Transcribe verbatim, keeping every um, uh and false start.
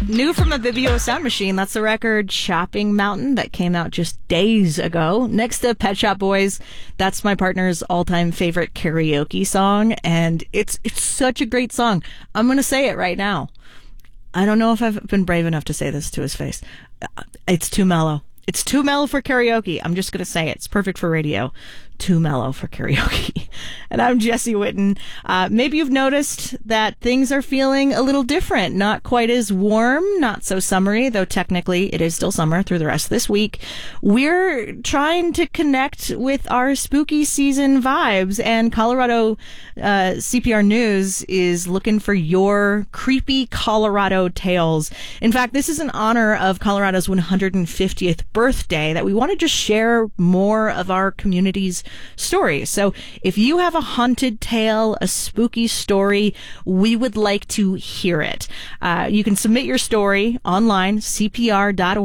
New from Abibio Sound Machine, that's the record Chopping Mountain that came out just days ago. Next to Pet Shop Boys, that's my partner's all-time favorite karaoke song, and it's it's such a great song. I'm going to say it right now. I don't know if I've been brave enough to say this to his face. It's too mellow. It's too mellow for karaoke. I'm just going to say it. It's perfect for radio. Too mellow for karaoke. And I'm Jesse Whitten. Uh, maybe you've noticed that things are feeling a little different. Not quite as warm, not so summery, though technically it is still summer through the rest of this week. We're trying to connect with our spooky season vibes, and Colorado uh, C P R News is looking for your creepy Colorado tales. In fact, this is in honor of Colorado's one hundred fiftieth birthday that we want to just share more of our community's stories. So if you have a haunted tale, a spooky story, we would like to hear it. Uh, you can submit your story online, C P R dot org.